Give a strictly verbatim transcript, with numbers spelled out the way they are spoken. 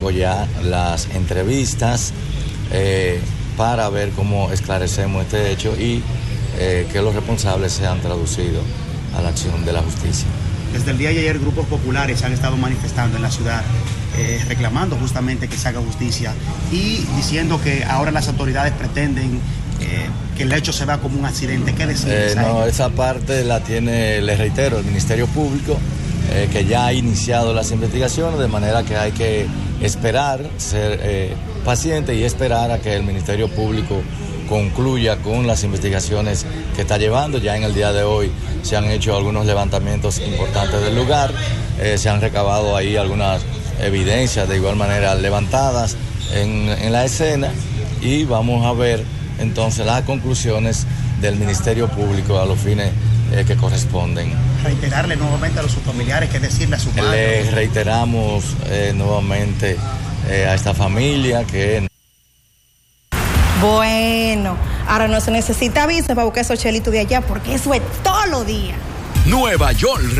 ya las entrevistas eh, para ver cómo esclarecemos este hecho y eh, que los responsables sean traducidos a la acción de la justicia. Desde el día de ayer grupos populares han estado manifestando en la ciudad, eh, reclamando justamente que se haga justicia y diciendo que ahora las autoridades pretenden eh, que el hecho se vea como un accidente. ¿Qué decir? Eh, no, esa parte la tiene, les reitero, el Ministerio Público, eh, que ya ha iniciado las investigaciones, de manera que hay que esperar, ser eh, paciente y esperar a que el Ministerio Público concluya con las investigaciones que está llevando. Ya en el día de hoy se han hecho algunos levantamientos importantes del lugar, eh, se han recabado ahí algunas evidencias de igual manera levantadas en, en la escena y vamos a ver entonces las conclusiones del Ministerio Público a los fines eh, que corresponden. Reiterarle nuevamente a los familiares, que decirle a su padre. Le reiteramos eh, nuevamente eh, a esta familia que... Bueno, ahora no se necesita visa para buscar esos chelitos de allá, porque eso es todos los días. Nueva York